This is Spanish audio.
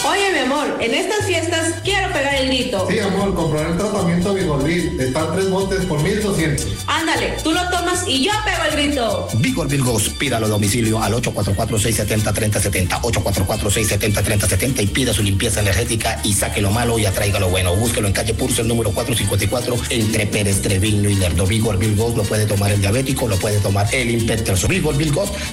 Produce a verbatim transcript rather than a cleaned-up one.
Oye, mi amor, en estas fiestas quiero pegar el grito. Sí, amor, comprar el tratamiento Vigorbil. Están tres botes por mil doscientos. Ándale, tú lo tomas y yo pego el grito. Vigorbil Ghost, pídalo a domicilio al ocho cuatro cuatro, seis siete cero, tres cero siete cero, ocho cuatro cuatro, seis siete cero, tres cero siete cero y pida su limpieza energética y saque lo malo y atraiga lo bueno. Búsquelo en calle Purcell número cuatrocientos cincuenta y cuatro entre Pérez, Treviño y Lerdo. Vigorbil Ghost lo puede tomar el diabético, lo puede tomar el hipertenso. Vigorbil Ghost